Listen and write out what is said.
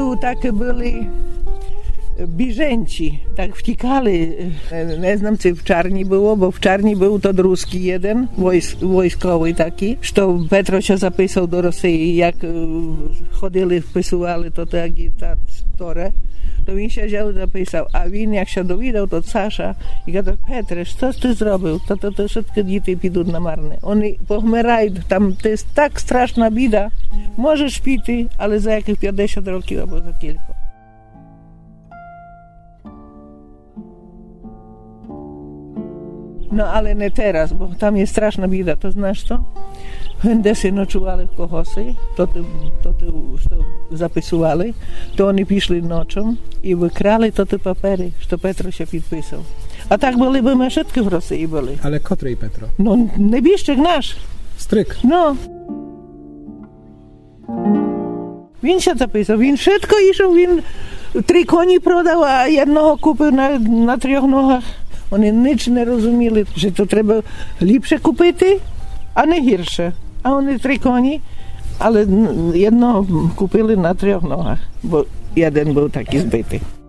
tu takie byli біженці, так втікали. Не знаю, це в Чарні було, бо в Чарні був тот русський один, військовий такий, що Петро ще записав до Росії, як ходили, вписували то агітатори, то він ще взяв записав. А він, як ще довідав, то Саша, і каже, Петре, що ти зробив? То все-таки діти підуть на марне. Вони помирають, там так страшна біда. Можеш піти, але за яких 50 років або за кілька. No ale nie teraz, bo tam jest straszna bieda, to znasz to? Десь ночували в когось, то записували, то вони пішли ночі і викрали ті папери, що Петро ще підписав. А так були б ми wszystkie в Росії були. Ale kotrej Petro? No, небіжчик наш. Stryk? No. Він ще записав, він швидко йшов, він 3 коні продав, а одного купив на 3 ногах. Вони ніч не розуміли, що то треба ліпше купити, а не гірше. А вони 3 коні, але одного купили на 3 ногах, бо один був такий збитий.